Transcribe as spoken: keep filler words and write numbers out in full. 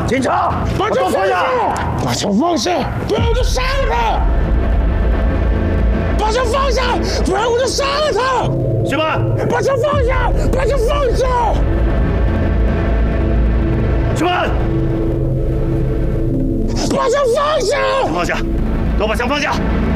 警察， 把枪放下！把枪放下，不然我就杀了他！把枪放下，不然我就杀了他！ 去吧， 把枪放下，把枪放下！ 去吧， 把枪放下！ 放下，都把枪放下！